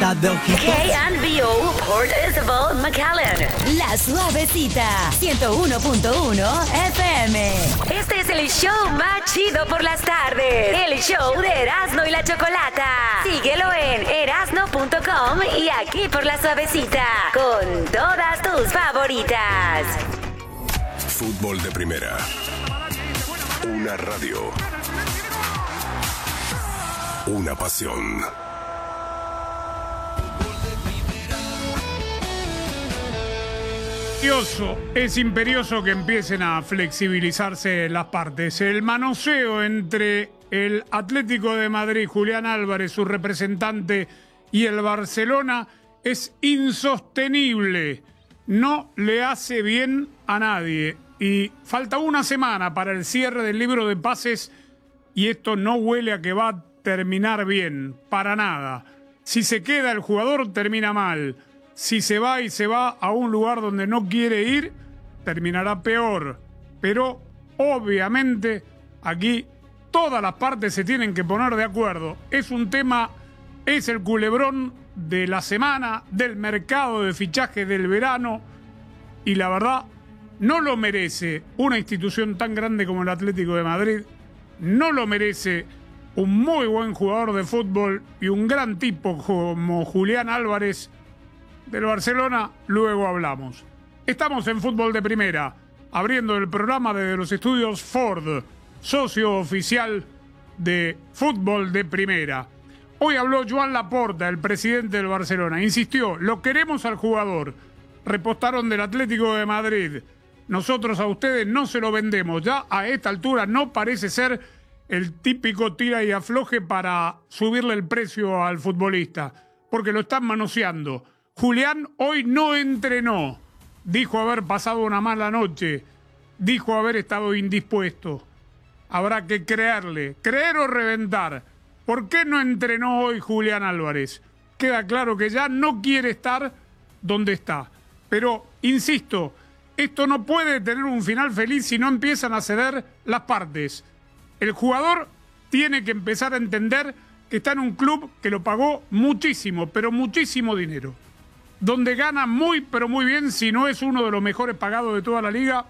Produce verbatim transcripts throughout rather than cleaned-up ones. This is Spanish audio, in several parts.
Anda de ojitos. K and B O Port Isabel McAllen. La Suavecita, ciento uno punto uno F M. Este es el show más chido por las tardes. El show de Erasmo y la Chocolata. Síguelo en erasmo punto com y aquí por La Suavecita. Con todas tus favoritas. Fútbol de Primera. Una radio. Una pasión. Imperioso, es imperioso que empiecen a flexibilizarse las partes. El manoseo entre el Atlético de Madrid, Julián Álvarez, su representante, y el Barcelona es insostenible. No le hace bien a nadie. Y falta una semana para el cierre del libro de pases y esto no huele a que va a terminar bien, para nada. Si se queda el jugador, termina mal. Si se va y se va a un lugar donde no quiere ir, terminará peor. Pero, obviamente, aquí todas las partes se tienen que poner de acuerdo. Es un tema, es el culebrón de la semana, del mercado de fichaje del verano, y la verdad, no lo merece una institución tan grande como el Atlético de Madrid, no lo merece un muy buen jugador de fútbol y un gran tipo como Julián Álvarez. Del Barcelona luego hablamos. Estamos en Fútbol de Primera, abriendo el programa desde los estudios Ford, socio oficial de Fútbol de Primera. Hoy habló Joan Laporta, el presidente del Barcelona. Insistió, lo queremos al jugador. Repostaron del Atlético de Madrid. Nosotros a ustedes no se lo vendemos. Ya a esta altura no parece ser el típico tira y afloje para subirle el precio al futbolista, porque lo están manoseando. Julián hoy no entrenó. Dijo haber pasado una mala noche. Dijo haber estado indispuesto. Habrá que creerle. Creer o reventar. ¿Por qué no entrenó hoy Julián Álvarez? Queda claro que ya no quiere estar donde está. Pero, insisto, esto no puede tener un final feliz si no empiezan a ceder las partes. El jugador tiene que empezar a entender que está en un club que lo pagó muchísimo, pero muchísimo dinero. Donde gana muy, pero muy bien, si no es uno de los mejores pagados de toda la liga,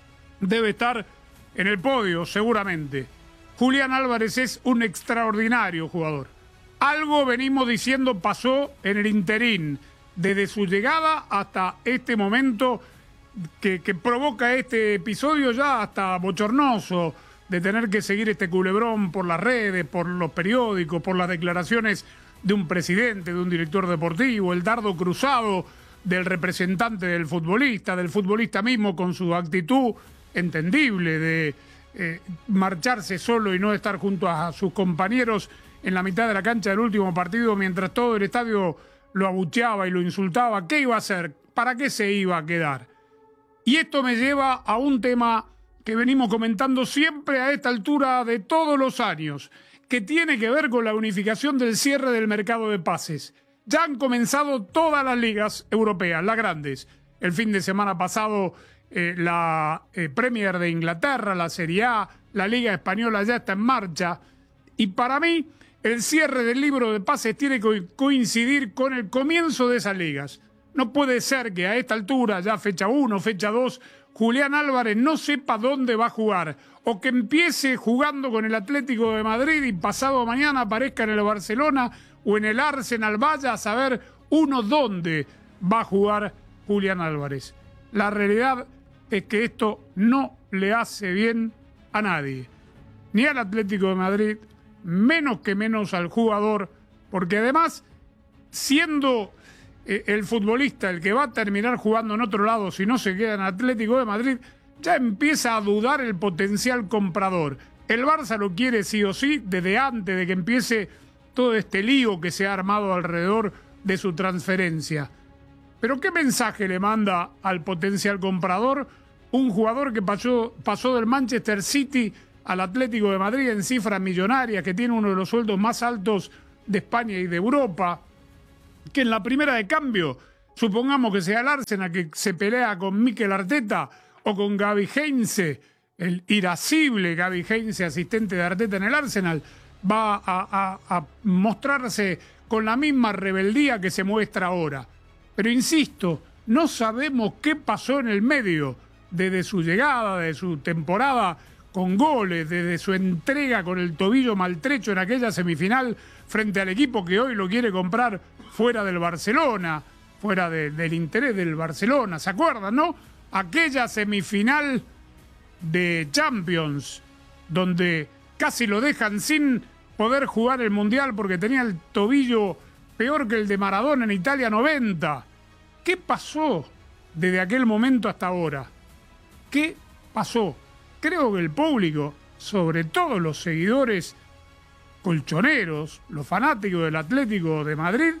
debe estar en el podio, seguramente. Julián Álvarez es un extraordinario jugador. Algo venimos diciendo pasó en el interín, desde su llegada hasta este momento que, que provoca este episodio ya hasta bochornoso, de tener que seguir este culebrón por las redes, por los periódicos, por las declaraciones de un presidente, de un director deportivo, el dardo cruzado del representante del futbolista, del futbolista mismo con su actitud entendible de eh, marcharse solo y no estar junto a sus compañeros en la mitad de la cancha del último partido mientras todo el estadio lo abucheaba y lo insultaba. ¿Qué iba a hacer? ¿Para qué se iba a quedar? Y esto me lleva a un tema que venimos comentando siempre a esta altura de todos los años, que tiene que ver con la unificación del cierre del mercado de pases. Ya han comenzado todas las ligas europeas, las grandes. El fin de semana pasado eh, la eh, Premier de Inglaterra, la Serie A, la Liga Española ya está en marcha. Y para mí, el cierre del libro de pases tiene que coincidir con el comienzo de esas ligas. No puede ser que a esta altura, ya fecha uno, fecha dos, Julián Álvarez no sepa dónde va a jugar, o que empiece jugando con el Atlético de Madrid y pasado mañana aparezca en el Barcelona o en el Arsenal, vaya a saber uno dónde va a jugar Julián Álvarez. La realidad es que esto no le hace bien a nadie, ni al Atlético de Madrid, menos que menos al jugador, porque además, siendo el futbolista el que va a terminar jugando en otro lado si no se queda en Atlético de Madrid, ya empieza a dudar el potencial comprador. El Barça lo quiere sí o sí desde antes de que empiece todo este lío que se ha armado alrededor de su transferencia. Pero ¿qué mensaje le manda al potencial comprador un jugador que pasó, pasó del Manchester City al Atlético de Madrid en cifras millonarias, que tiene uno de los sueldos más altos de España y de Europa, que en la primera de cambio, supongamos que sea el Arsenal que se pelea con Mikel Arteta o con Gaby Heinze, el irascible Gaby Heinze, asistente de Arteta en el Arsenal, va a, a, a mostrarse con la misma rebeldía que se muestra ahora. Pero insisto, no sabemos qué pasó en el medio, desde su llegada, de su temporada con goles, desde su entrega con el tobillo maltrecho en aquella semifinal frente al equipo que hoy lo quiere comprar fuera del Barcelona, fuera de, del interés del Barcelona. ¿Se acuerdan, no? Aquella semifinal de Champions, donde casi lo dejan sin poder jugar el Mundial porque tenía el tobillo peor que el de Maradona en Italia noventa. ¿Qué pasó desde aquel momento hasta ahora? ¿Qué pasó? Creo que el público, sobre todo los seguidores colchoneros, los fanáticos del Atlético de Madrid,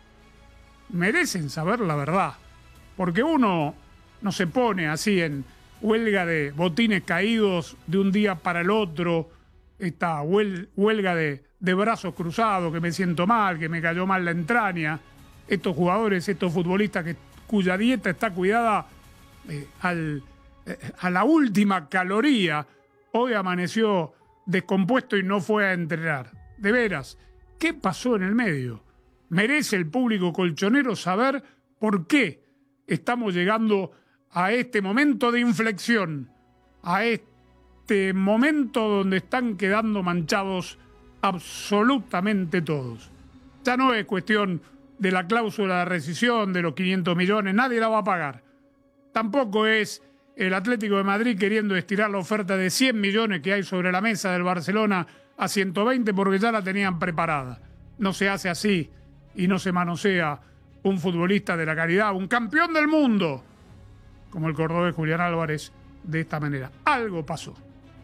merecen saber la verdad. Porque uno no se pone así en huelga de botines caídos de un día para el otro, esta huelga de, de brazos cruzados, que me siento mal, que me cayó mal la entraña. Estos jugadores, estos futbolistas que, cuya dieta está cuidada eh, al... a la última caloría, hoy amaneció descompuesto y no fue a entrenar. De veras, ¿qué pasó en el medio? Merece el público colchonero saber por qué estamos llegando a este momento de inflexión, a este momento donde están quedando manchados absolutamente todos. Ya no es cuestión de la cláusula de rescisión de los quinientos millones, nadie la va a pagar. Tampoco es el Atlético de Madrid queriendo estirar la oferta de cien millones que hay sobre la mesa del Barcelona a ciento veinte porque ya la tenían preparada. No se hace así y no se manosea un futbolista de la calidad, un campeón del mundo, como el cordobés Julián Álvarez, de esta manera. Algo pasó.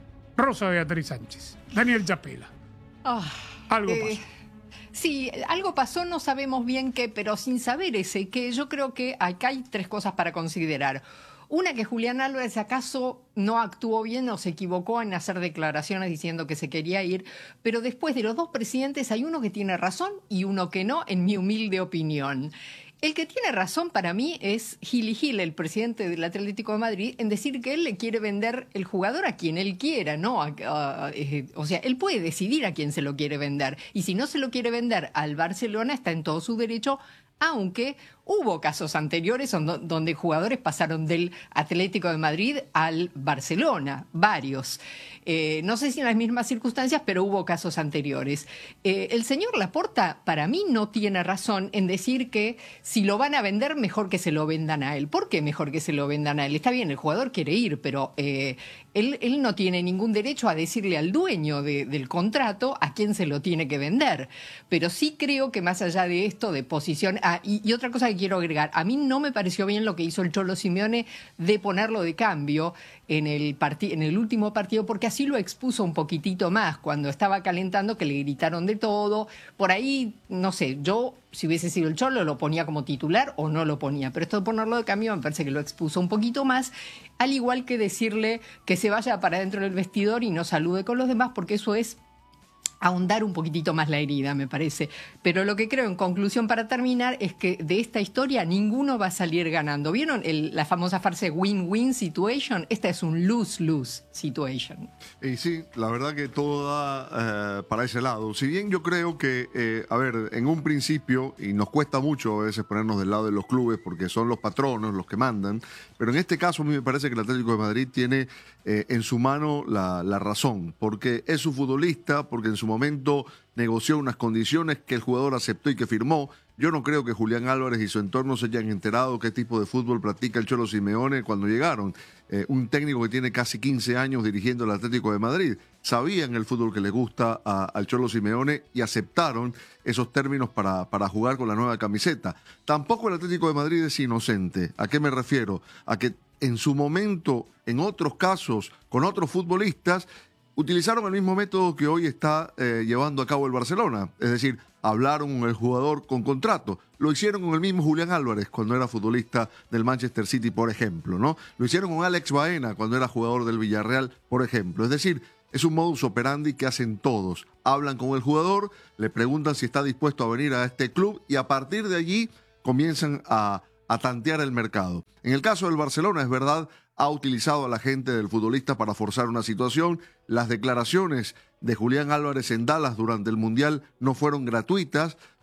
Rosa Beatriz Sánchez, Daniel Chapela. Oh, Algo eh, pasó. Sí, algo pasó, no sabemos bien qué, pero sin saber ese qué, yo creo que acá hay tres cosas para considerar. Una, que Julián Álvarez acaso no actuó bien o se equivocó en hacer declaraciones diciendo que se quería ir, pero después de los dos presidentes hay uno que tiene razón y uno que no, en mi humilde opinión. El que tiene razón para mí es Gili Gil, el presidente del Atlético de Madrid, en decir que él le quiere vender el jugador a quien él quiera, ¿no? A, a, a, o sea, él puede decidir a quién se lo quiere vender. Y si no se lo quiere vender al Barcelona, está en todo su derecho, aunque hubo casos anteriores donde jugadores pasaron del Atlético de Madrid al Barcelona, varios. Eh, no sé si en las mismas circunstancias, pero hubo casos anteriores. Eh, el señor Laporta, para mí, no tiene razón en decir que si lo van a vender, mejor que se lo vendan a él. ¿Por qué mejor que se lo vendan a él? Está bien, el jugador quiere ir, pero eh, él, él no tiene ningún derecho a decirle al dueño de, del contrato a quién se lo tiene que vender. Pero sí creo que más allá de esto, de posición... Ah, y, y otra cosa que quiero agregar, a mí no me pareció bien lo que hizo el Cholo Simeone de ponerlo de cambio en el, parti- en el último partido, porque así lo expuso un poquitito más cuando estaba calentando, que le gritaron de todo. Por ahí, no sé, yo, si hubiese sido el Cholo, lo ponía como titular o no lo ponía. Pero esto de ponerlo de cambio me parece que lo expuso un poquito más, al igual que decirle que se vaya para dentro del vestidor y no salude con los demás, porque eso es ahondar un poquitito más la herida, me parece. Pero lo que creo, en conclusión, para terminar, es que de esta historia ninguno va a salir ganando. ¿Vieron el, la famosa frase win-win situation? Esta es un lose-lose situation. Y sí, la verdad que todo da eh, para ese lado. Si bien yo creo que, eh, a ver, en un principio, y nos cuesta mucho a veces ponernos del lado de los clubes porque son los patronos los que mandan, pero en este caso a mí me parece que el Atlético de Madrid tiene eh, en su mano la, la razón, porque es su futbolista, porque en su momento negoció unas condiciones que el jugador aceptó y que firmó. Yo no creo que Julián Álvarez y su entorno se hayan enterado qué tipo de fútbol practica el Cholo Simeone cuando llegaron. Eh, un técnico que tiene casi quince años dirigiendo el Atlético de Madrid. Sabían el fútbol que le gusta a, al Cholo Simeone y aceptaron esos términos para, para jugar con la nueva camiseta. Tampoco el Atlético de Madrid es inocente. ¿A qué me refiero? A que en su momento, en otros casos, con otros futbolistas, utilizaron el mismo método que hoy está eh, llevando a cabo el Barcelona. Es decir, hablaron con el jugador con contrato. Lo hicieron con el mismo Julián Álvarez cuando era futbolista del Manchester City, por ejemplo, ¿no? Lo hicieron con Alex Baena cuando era jugador del Villarreal, por ejemplo. Es decir, es un modus operandi que hacen todos. Hablan con el jugador, le preguntan si está dispuesto a venir a este club y a partir de allí comienzan a, a tantear el mercado. En el caso del Barcelona, es verdad, ha utilizado a la gente del futbolista para forzar una situación. Las declaraciones de Julián Álvarez en Dallas durante el Mundial no fueron gratuitas,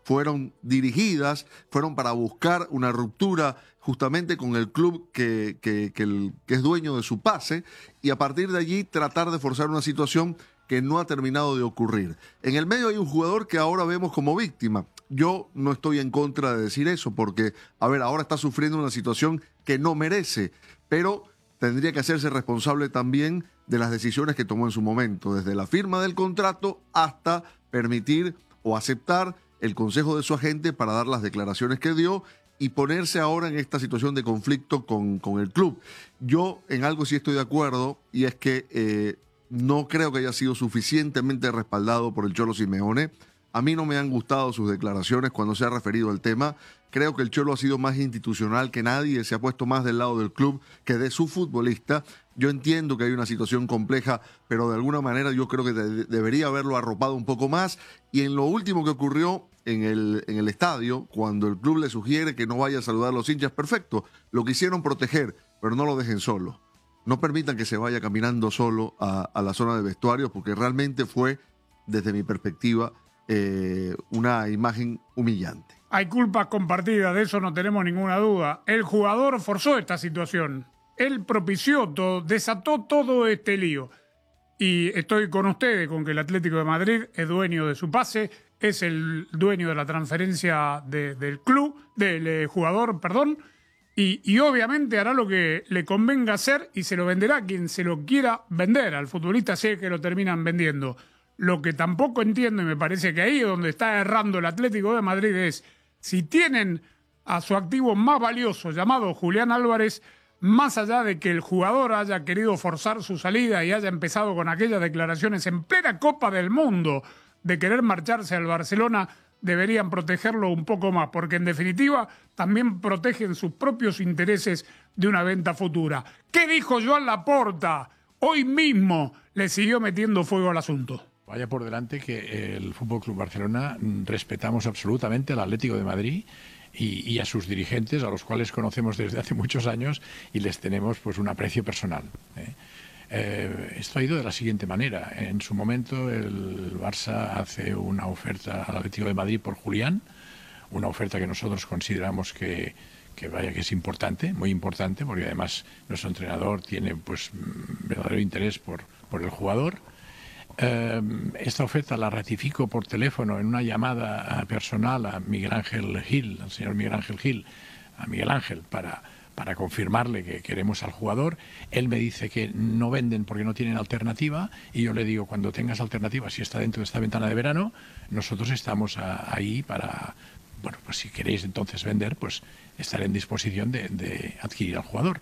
fueron dirigidas, fueron para buscar una ruptura justamente con el club que, que, que, el, que es dueño de su pase, y a partir de allí tratar de forzar una situación que no ha terminado de ocurrir. En el medio hay un jugador que ahora vemos como víctima. Yo no estoy en contra de decir eso, porque, a ver, ahora está sufriendo una situación que no merece, pero tendría que hacerse responsable también de las decisiones que tomó en su momento, desde la firma del contrato hasta permitir o aceptar el consejo de su agente para dar las declaraciones que dio y ponerse ahora en esta situación de conflicto con, con el club. Yo en algo sí estoy de acuerdo, y es que eh, no creo que haya sido suficientemente respaldado por el Cholo Simeone. A mí no me han gustado sus declaraciones cuando se ha referido al tema. Creo que el Cholo ha sido más institucional que nadie, se ha puesto más del lado del club que de su futbolista. Yo entiendo que hay una situación compleja, pero de alguna manera yo creo que de- debería haberlo arropado un poco más. Y en lo último que ocurrió en el, en el estadio, cuando el club le sugiere que no vaya a saludar a los hinchas, perfecto, lo quisieron proteger, pero no lo dejen solo. No permitan que se vaya caminando solo a, a la zona de vestuarios, porque realmente fue, desde mi perspectiva, eh, una imagen humillante. Hay culpas compartidas, de eso no tenemos ninguna duda. El jugador forzó esta situación. Él propició todo, desató todo este lío. Y estoy con ustedes, con que el Atlético de Madrid es dueño de su pase, es el dueño de la transferencia de- del club, del eh, jugador, perdón, y, y obviamente hará lo que le convenga hacer y se lo venderá a quien se lo quiera vender. Al futbolista sé que lo terminan vendiendo. Lo que tampoco entiendo, y me parece que ahí es donde está errando el Atlético de Madrid, es si tienen a su activo más valioso, llamado Julián Álvarez, más allá de que el jugador haya querido forzar su salida y haya empezado con aquellas declaraciones en plena Copa del Mundo de querer marcharse al Barcelona, deberían protegerlo un poco más, porque en definitiva también protegen sus propios intereses de una venta futura. ¿Qué dijo Joan Laporta? Hoy mismo le siguió metiendo fuego al asunto. Vaya por delante que el Fútbol Club Barcelona respetamos absolutamente al Atlético de Madrid y, y a sus dirigentes, a los cuales conocemos desde hace muchos años y les tenemos pues un aprecio personal. ¿eh? Eh, esto ha ido de la siguiente manera. En su momento el Barça hace una oferta al Atlético de Madrid por Julián, una oferta que nosotros consideramos que, que vaya que es importante, muy importante, porque además nuestro entrenador tiene pues verdadero interés por, por el jugador. Eh, esta oferta la ratifico por teléfono en una llamada personal a Miguel Ángel Gil, al señor Miguel Ángel Gil, a Miguel Ángel, para, para confirmarle que queremos al jugador. Él me dice que no venden porque no tienen alternativa, y yo le digo, cuando tengas alternativa, si está dentro de esta ventana de verano, nosotros estamos a, ahí para, bueno, pues si queréis entonces vender, pues estaré en disposición de, de adquirir al jugador.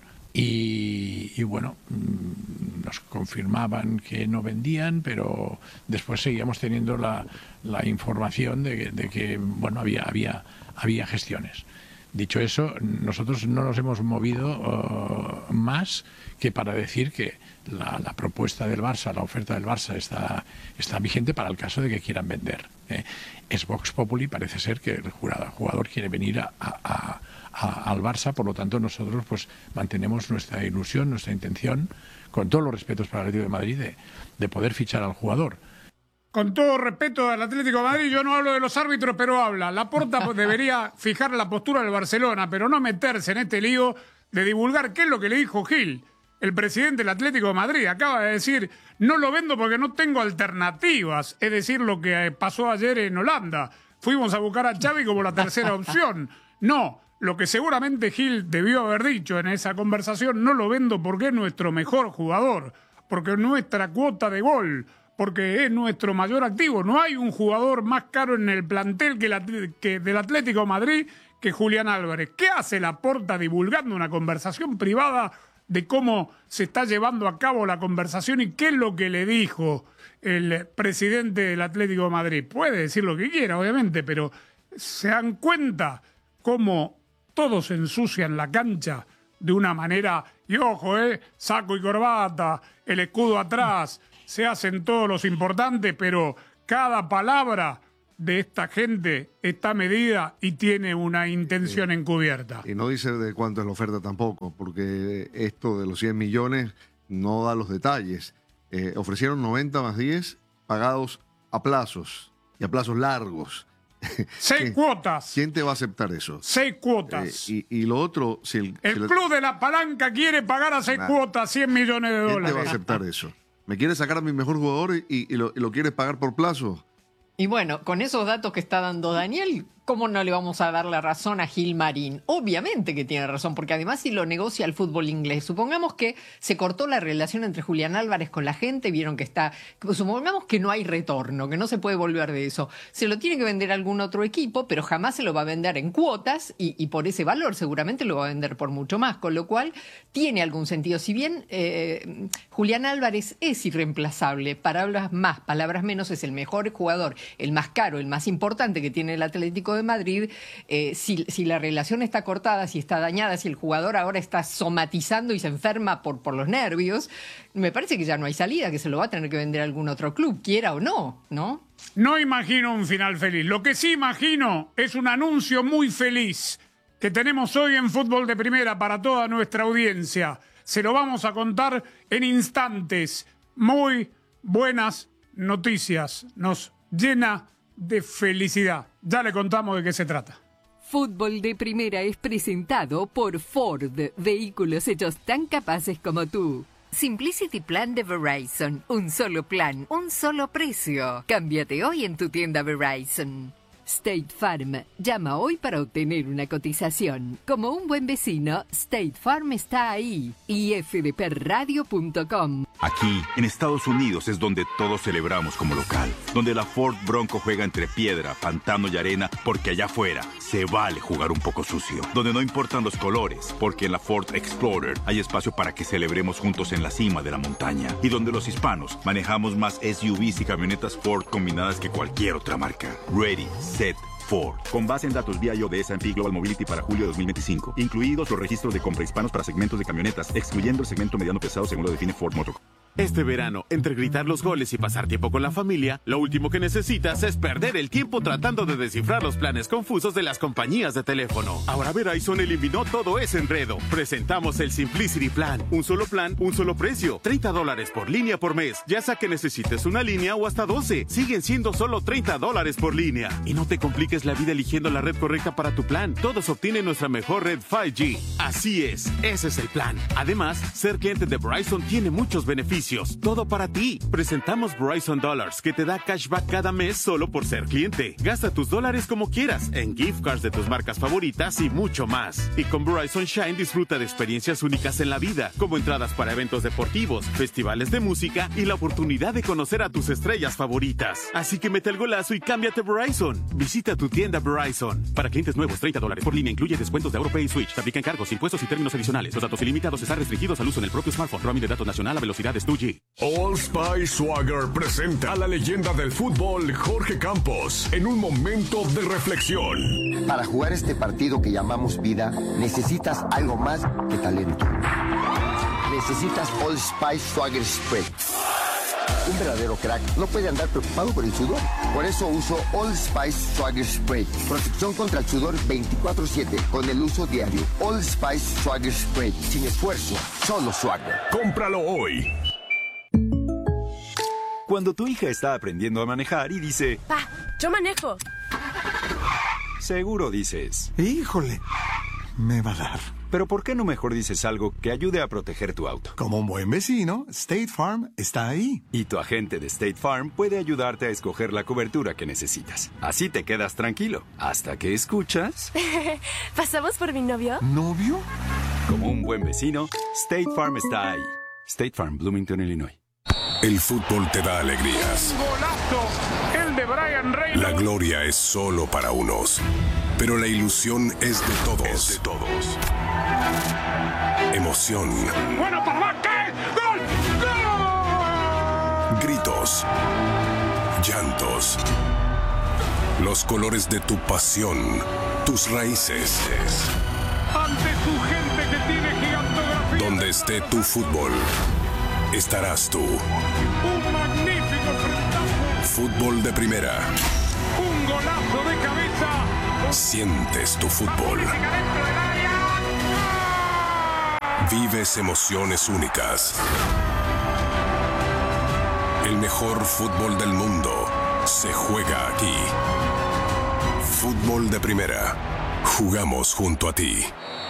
Y, y bueno, nos confirmaban que no vendían, pero después seguíamos teniendo la, la información de que, de que bueno, había, había, había gestiones. Dicho eso, nosotros no nos hemos movido uh, más que para decir que la, la propuesta del Barça, la oferta del Barça está, está vigente para el caso de que quieran vender. ¿eh? Es Vox Populi, parece ser que el jugador quiere venir a, a, a A, al Barça, por lo tanto nosotros pues mantenemos nuestra ilusión, nuestra intención, con todos los respetos para el Atlético de Madrid, de, de poder fichar al jugador. Con todo respeto al Atlético de Madrid, yo no hablo de los árbitros, pero habla. Laporta pues, debería fijar la postura del Barcelona, pero no meterse en este lío de divulgar qué es lo que le dijo Gil, el presidente del Atlético de Madrid. Acaba de decir, no lo vendo porque no tengo alternativas. Es decir, lo que pasó ayer en Holanda. Fuimos a buscar a Xavi como la tercera opción. No. Lo que seguramente Gil debió haber dicho en esa conversación, no lo vendo porque es nuestro mejor jugador, porque es nuestra cuota de gol, porque es nuestro mayor activo. No hay un jugador más caro en el plantel que, la, que del Atlético de Madrid que Julián Álvarez. ¿Qué hace Laporta divulgando una conversación privada de cómo se está llevando a cabo la conversación y qué es lo que le dijo el presidente del Atlético de Madrid? Puede decir lo que quiera, obviamente, pero se dan cuenta cómo todos ensucian la cancha de una manera, y ojo, eh, saco y corbata, el escudo atrás, se hacen todos los importantes, pero cada palabra de esta gente está medida y tiene una intención sí. encubierta. Y no dice de cuánto es la oferta tampoco, porque esto de los cien millones no da los detalles. Eh, ofrecieron noventa más diez pagados a plazos, y a plazos largos. Seis ¿Quién, cuotas. ¿Quién te va a aceptar eso? Seis cuotas. Eh, y, y lo otro, si el, el si la, club de la palanca quiere pagar a seis nah, cuotas cien millones de ¿quién dólares. te va a aceptar eso? ¿Me quieres sacar a mi mejor jugador y, y, lo, y lo quieres pagar por plazo? Y bueno, con esos datos que está dando Daniel, ¿cómo no le vamos a dar la razón a Gil Marín? Obviamente que tiene razón, porque además si lo negocia el fútbol inglés, supongamos que se cortó la relación entre Julián Álvarez con la gente, vieron que está, supongamos que no hay retorno, que no se puede volver de eso. Se lo tiene que vender a algún otro equipo, pero jamás se lo va a vender en cuotas y, y por ese valor seguramente lo va a vender por mucho más, con lo cual tiene algún sentido. Si bien eh, Julián Álvarez es irreemplazable, palabras más, palabras menos, es el mejor jugador, el más caro, el más importante que tiene el Atlético de Madrid, eh, si, si la relación está cortada, si está dañada, si el jugador ahora está somatizando y se enferma por, por los nervios, me parece que ya no hay salida, que se lo va a tener que vender a algún otro club, quiera o no, ¿no? No imagino un final feliz. Lo que sí imagino es un anuncio muy feliz que tenemos hoy en Fútbol de Primera para toda nuestra audiencia. Se lo vamos a contar en instantes. Muy buenas noticias. Nos llena de felicidad. Ya le contamos de qué se trata. Fútbol de Primera es presentado por Ford, vehículos hechos tan capaces como tú. Simplicity Plan de Verizon, un solo plan, un solo precio. Cámbiate hoy en tu tienda Verizon. State Farm, llama hoy para obtener una cotización. Como un buen vecino, State Farm está ahí. y f d p radio punto com. Aquí, en Estados Unidos, es donde todos celebramos como local. Donde la Ford Bronco juega entre piedra, pantano y arena, porque allá afuera se vale jugar un poco sucio. Donde no importan los colores, porque en la Ford Explorer hay espacio para que celebremos juntos en la cima de la montaña. Y donde los hispanos manejamos más S U Vs y camionetas Ford combinadas que cualquier otra marca. Ready, set, Ford. Con base en datos vía I O de S and P Global Mobility para julio de dos mil veinticinco, incluidos los registros de compra hispanos para segmentos de camionetas, excluyendo el segmento mediano pesado según lo define Ford Motor. Este verano, entre gritar los goles y pasar tiempo con la familia, lo último que necesitas es perder el tiempo tratando de descifrar los planes confusos de las compañías de teléfono. Ahora Verizon eliminó todo ese enredo. Presentamos el Simplicity Plan. Un solo plan, un solo precio. treinta dólares por línea por mes. Ya sea que necesites una línea o hasta doce. Siguen siendo solo treinta dólares por línea. Y no te compliques la vida eligiendo la red correcta para tu plan. Todos obtienen nuestra mejor red cinco G. Así es, ese es el plan. Además, ser cliente de Verizon tiene muchos beneficios. Todo para ti. Presentamos Verizon Dollars, que te da cashback cada mes solo por ser cliente. Gasta tus dólares como quieras, en gift cards de tus marcas favoritas y mucho más. Y con Verizon Shine disfruta de experiencias únicas en la vida, como entradas para eventos deportivos, festivales de música y la oportunidad de conocer a tus estrellas favoritas. Así que mete el golazo y cámbiate a Verizon. Visita tu tienda Verizon. Para clientes nuevos, treinta dólares por línea incluye descuentos de AutoPay y Switch. Te aplican cargos, impuestos y términos adicionales. Los datos ilimitados están restringidos al uso en el propio smartphone. Roaming de datos nacional a velocidades dos G. Old Spice Swagger presenta a la leyenda del fútbol Jorge Campos en un momento de reflexión. Para jugar este partido que llamamos vida, necesitas algo más que talento. Necesitas Old Spice Swagger Spray. Un verdadero crack no puede andar preocupado por el sudor. Por eso uso Old Spice Swagger Spray. Protección contra el sudor veinticuatro siete con el uso diario. Old Spice Swagger Spray. Sin esfuerzo, solo Swagger. Cómpralo hoy. Cuando tu hija está aprendiendo a manejar y dice... Pa, yo manejo. Seguro dices... Híjole, me va a dar. Pero ¿por qué no mejor dices algo que ayude a proteger tu auto? Como un buen vecino, State Farm está ahí. Y tu agente de State Farm puede ayudarte a escoger la cobertura que necesitas. Así te quedas tranquilo, hasta que escuchas... ¿Pasamos por mi novio? ¿Novio? Como un buen vecino, State Farm está ahí. State Farm, Bloomington, Illinois. El fútbol te da alegrías. Golazo, el de Brian Reynolds. La gloria es solo para unos, pero la ilusión es de todos. Es de todos. Emoción. Bueno, para ¿qué? ¡Gol! ¡Gol! Gritos. Llantos. Los colores de tu pasión. Tus raíces. Ante tu gente que tiene gigantografía. Donde esté tu fútbol, estarás tú. Un magnífico frentazo. Fútbol de Primera. Un golazo de cabeza. Sientes tu fútbol. Vives emociones únicas. El mejor fútbol del mundo se juega aquí. Fútbol de Primera. Jugamos junto a ti.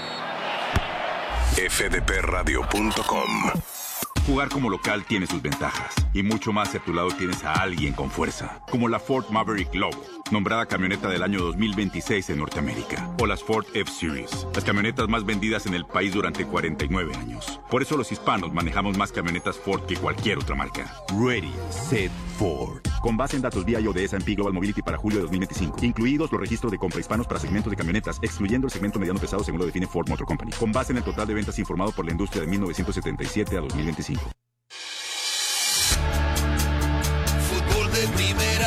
F D P radio punto com. Jugar como local tiene sus ventajas, y mucho más si a tu lado tienes a alguien con fuerza, como la Ford Maverick Lobo, nombrada camioneta del año dos mil veintiséis en Norteamérica, o las Ford F-Series, las camionetas más vendidas en el país durante cuarenta y nueve años. Por eso los hispanos manejamos más camionetas Ford que cualquier otra marca. Ready, Set, Ford. Con base en datos V I O de S and P Global Mobility para julio de dos mil veinticinco, incluidos los registros de compra hispanos para segmentos de camionetas, excluyendo el segmento mediano pesado según lo define Ford Motor Company, con base en el total de ventas informado por la industria de mil novecientos setenta y siete a dos mil veinticinco. Fútbol de Primera.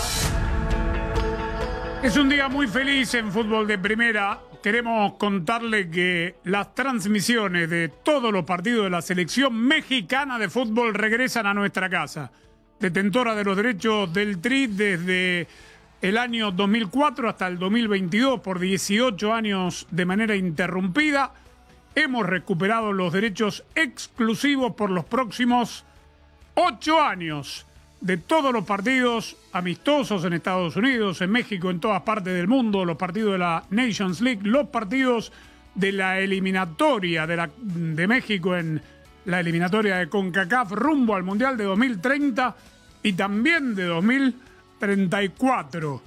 Es un día muy feliz en Fútbol de Primera. Queremos contarle que las transmisiones de todos los partidos de la selección mexicana de fútbol regresan a nuestra casa. Detentora de los derechos del Tri desde el año dos mil cuatro hasta el dos mil veintidós por dieciocho años de manera interrumpida. Hemos recuperado los derechos exclusivos por los próximos ocho años de todos los partidos amistosos en Estados Unidos, en México, en todas partes del mundo, los partidos de la Nations League, los partidos de la eliminatoria de, la, de México en la eliminatoria de CONCACAF rumbo al Mundial de dos mil treinta y también de dos mil treinta y cuatro.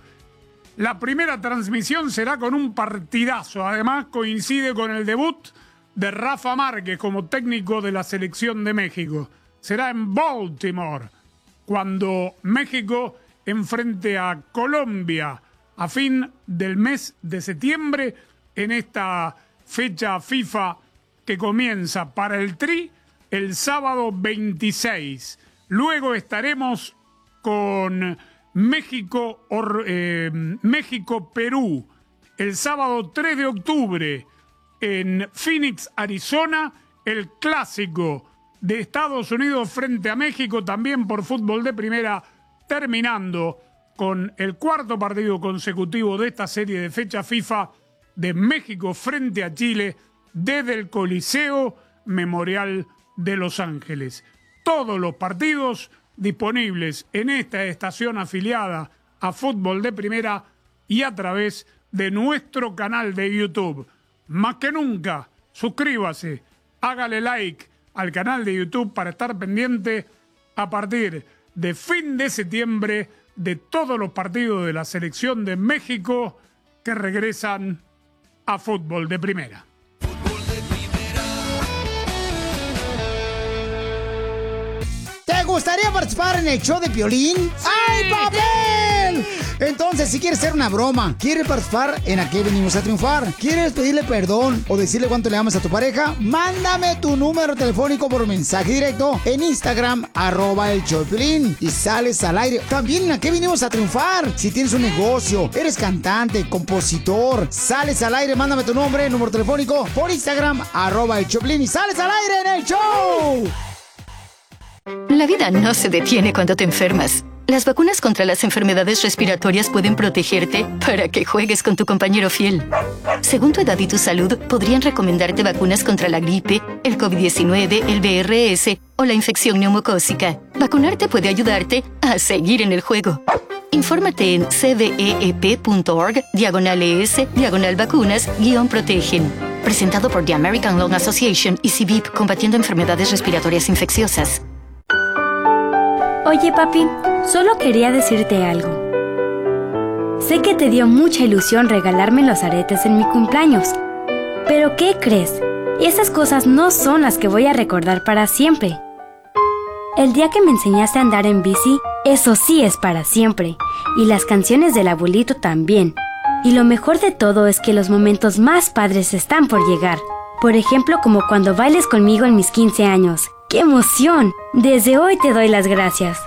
La primera transmisión será con un partidazo. Además, coincide con el debut de Rafa Márquez como técnico de la selección de México. Será en Baltimore, cuando México enfrente a Colombia a fin del mes de septiembre en esta fecha FIFA que comienza para el Tri el sábado veintiséis. Luego estaremos con México, eh, México-Perú el sábado tres de octubre en Phoenix, Arizona, el clásico de Estados Unidos frente a México, también por Fútbol de Primera, terminando con el cuarto partido consecutivo de esta serie de fecha FIFA de México frente a Chile desde el Coliseo Memorial de Los Ángeles. Todos los partidos disponibles en esta estación afiliada a Fútbol de Primera y a través de nuestro canal de YouTube. Más que nunca, suscríbase, hágale like al canal de YouTube para estar pendiente a partir de fin de septiembre de todos los partidos de la selección de México que regresan a Fútbol de Primera. ¿Te gustaría participar en el show de Piolín? ¡Ay, papel! Entonces, si quieres hacer una broma, quieres participar en ¿A qué venimos a triunfar? ¿Quieres pedirle perdón o decirle cuánto le amas a tu pareja? Mándame tu número telefónico por mensaje directo en Instagram, arroba el show de Piolín, y sales al aire. También ¿A qué venimos a triunfar? Si tienes un negocio, eres cantante, compositor, sales al aire, mándame tu nombre, número telefónico por Instagram, arroba el show de Piolín, y sales al aire en el show. La vida no se detiene cuando te enfermas. Las vacunas contra las enfermedades respiratorias pueden protegerte para que juegues con tu compañero fiel. Según tu edad y tu salud, podrían recomendarte vacunas contra la gripe, el COVID diecinueve, el V R S o la infección neumocócica. Vacunarte puede ayudarte a seguir en el juego. Infórmate en cveep.org, diagonal ES, diagonal vacunas, guión protegen. Presentado por The American Lung Association y C B I P, combatiendo enfermedades respiratorias infecciosas. Oye, papi, solo quería decirte algo. Sé que te dio mucha ilusión regalarme los aretes en mi cumpleaños. Pero ¿qué crees? Esas cosas no son las que voy a recordar para siempre. El día que me enseñaste a andar en bici, eso sí es para siempre. Y las canciones del abuelito también. Y lo mejor de todo es que los momentos más padres están por llegar. Por ejemplo, como cuando bailes conmigo en mis quince años. ¡Qué emoción! Desde hoy te doy las gracias.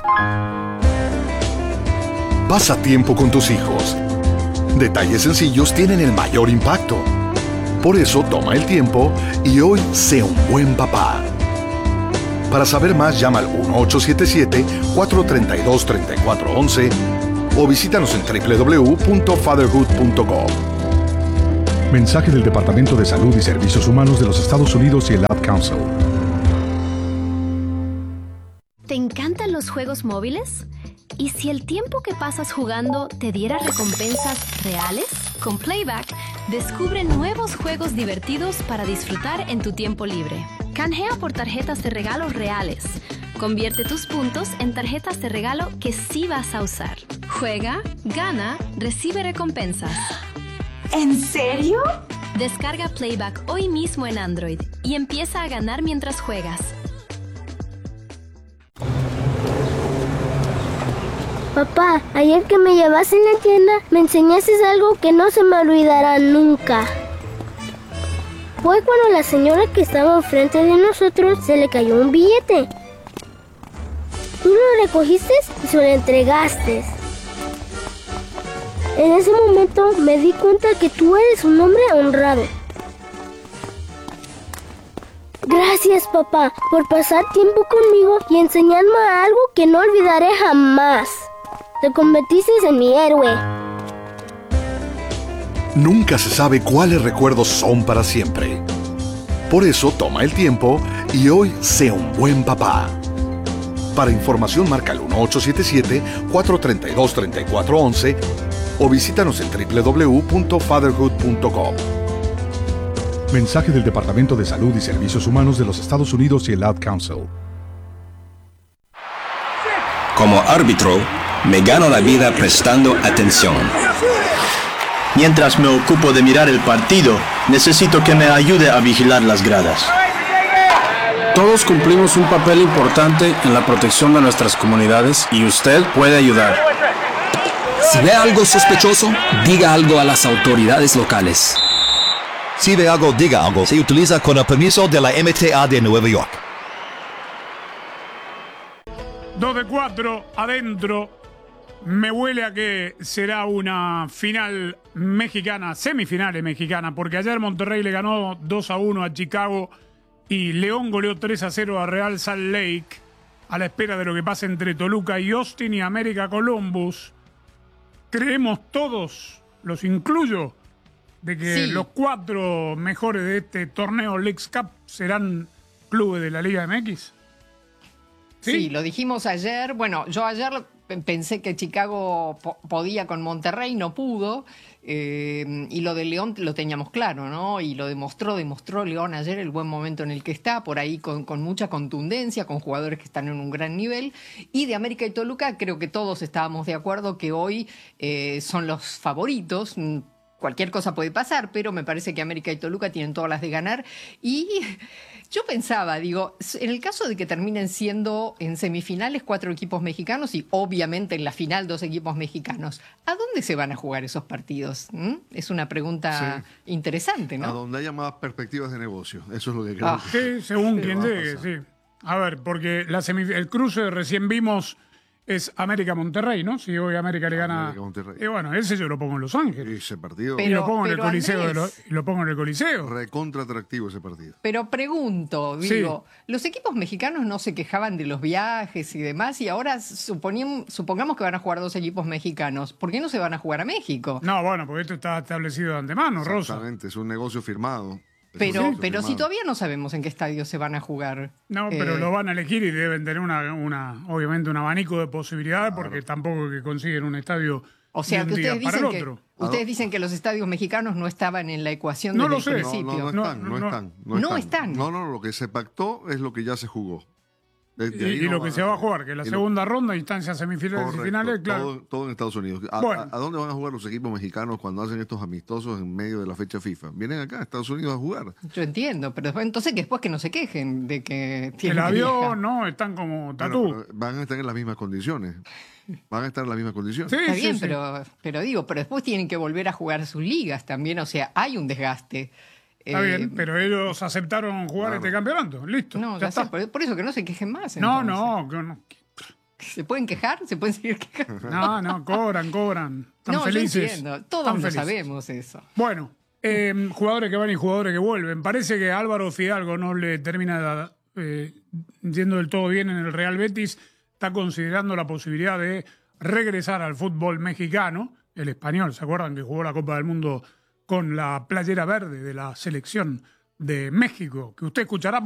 Pasa tiempo con tus hijos. Detalles sencillos tienen el mayor impacto. Por eso toma el tiempo y hoy sé un buen papá. Para saber más, llama al uno ocho siete siete, cuatro tres dos, tres cuatro uno uno o visítanos en doble u doble u doble u punto fatherhood punto com. Mensaje del Departamento de Salud y Servicios Humanos de los Estados Unidos y el Ad Council. ¿Te encantan los juegos móviles? ¿Y si el tiempo que pasas jugando te diera recompensas reales? Con Playback, descubre nuevos juegos divertidos para disfrutar en tu tiempo libre. Canjea por tarjetas de regalo reales. Convierte tus puntos en tarjetas de regalo que sí vas a usar. Juega, gana, recibe recompensas. ¿En serio? Descarga Playback hoy mismo en Android y empieza a ganar mientras juegas. Papá, ayer que me llevaste en la tienda, me enseñaste algo que no se me olvidará nunca. Fue cuando la señora que estaba enfrente de nosotros se le cayó un billete. Tú lo recogiste y se lo entregaste. En ese momento me di cuenta que tú eres un hombre honrado. Gracias, papá, por pasar tiempo conmigo y enseñarme algo que no olvidaré jamás. Te convertiste en mi héroe. Nunca se sabe cuáles recuerdos son para siempre. Por eso toma el tiempo y hoy sé un buen papá. Para información marca el uno ocho siete siete, cuatro tres dos, tres cuatro uno uno o visítanos en doble u doble u doble u punto fatherhood punto com. Mensaje del Departamento de Salud y Servicios Humanos de los Estados Unidos y el Ad Council. Como árbitro, me gano la vida prestando atención. Mientras me ocupo de mirar el partido, necesito que me ayude a vigilar las gradas. Todos cumplimos un papel importante en la protección de nuestras comunidades y usted puede ayudar. Si ve algo sospechoso, diga algo a las autoridades locales. Si ve algo, diga algo. Se utiliza con el permiso de la M T A de Nueva York. dos de cuatro, adentro. Me huele a que será una final mexicana, semifinales mexicana, porque ayer Monterrey le ganó dos a uno a Chicago y León goleó tres a cero a Real Salt Lake, a la espera de lo que pase entre Toluca y Austin y América Columbus. Creemos todos, los incluyo, de que sí, los cuatro mejores de este torneo Leagues Cup serán clubes de la Liga M X. Sí, sí, lo dijimos ayer. Bueno, yo ayer pensé que Chicago po podía con Monterrey, no pudo. Eh, y lo de León lo teníamos claro, ¿no? Y lo demostró, demostró León ayer el buen momento en el que está, por ahí con, con mucha contundencia, con jugadores que están en un gran nivel. Y de América y Toluca creo que todos estábamos de acuerdo que hoy eh, son los favoritos. Cualquier cosa puede pasar, pero me parece que América y Toluca tienen todas las de ganar. Y yo pensaba, digo, en el caso de que terminen siendo en semifinales cuatro equipos mexicanos y obviamente en la final dos equipos mexicanos, ¿a dónde se van a jugar esos partidos? ¿Mm? Es una pregunta sí. interesante, ¿no? A donde haya más perspectivas de negocio. Eso es lo que creo. Ah, que sí, según que quien llegue, sí. A ver, porque la el cruce recién vimos es América-Monterrey, ¿no? Si hoy América le gana... América-Monterrey. Y bueno, ese yo lo pongo en Los Ángeles. Ese partido... Pero, y lo pongo en el Coliseo. De lo, y lo pongo en el Coliseo. Recontra atractivo ese partido. Pero pregunto, digo, sí. los equipos mexicanos no se quejaban de los viajes y demás, y ahora supongamos que van a jugar dos equipos mexicanos. ¿Por qué no se van a jugar a México? No, bueno, porque esto está establecido de antemano, Rosa. Exactamente, es un negocio firmado. Pero, sí, pero si todavía no sabemos en qué estadio se van a jugar. No, eh, pero lo van a elegir y deben tener una, una obviamente un abanico de posibilidades, claro, porque tampoco que consiguen un estadio o sea, de un que día ustedes para el dicen otro. Que, ustedes dicen que los estadios mexicanos no estaban en la ecuación no desde lo el sé. principio. No, no, no están, no, no, no están. No, no están. están. No, no, lo que se pactó es lo que ya se jugó. Y, y no lo que se va a jugar, que la segunda lo... ronda, instancias semifinales Correcto, y finales, claro. Todo, todo en Estados Unidos. ¿A, bueno. a, ¿A dónde van a jugar los equipos mexicanos cuando hacen estos amistosos en medio de la fecha FIFA? Vienen acá, a Estados Unidos, a jugar. Yo entiendo, pero después, entonces que después que no se quejen de que tienen el avión, no, están como tatú. Bueno, van a estar en las mismas condiciones. Van a estar en las mismas condiciones. Sí, Está sí, bien, sí. Pero, pero digo, pero después tienen que volver a jugar sus ligas también, o sea, hay un desgaste. Está eh, bien, pero ellos aceptaron jugar claro. este campeonato. Listo. No, ya, ya sé, por, por eso que no se quejen más. No, no, no. ¿Se pueden quejar? ¿Se pueden seguir quejando? No, no, cobran, cobran. Están no, felices. Yo entiendo. Todos Están lo felices. sabemos eso. Bueno, eh, jugadores que van y jugadores que vuelven. Parece que a Álvaro Fidalgo no le termina eh, yendo del todo bien en el Real Betis. Está considerando la posibilidad de regresar al fútbol mexicano. El español, ¿se acuerdan que jugó la Copa del Mundo con la playera verde de la selección de México? Que usted escuchará